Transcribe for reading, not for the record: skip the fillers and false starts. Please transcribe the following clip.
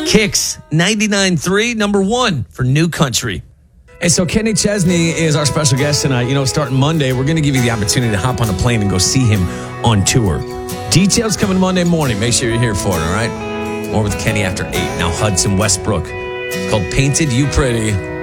Kicks 99.3, number one for New Country. Hey, so Kenny Chesney is our special guest tonight. You know, starting Monday, we're going to give you the opportunity to hop on a plane and go see him on tour. Details coming Monday morning. Make sure you're here for it, all right? More with Kenny after 8. Now Hudson Westbrook. It's called Painted You Pretty.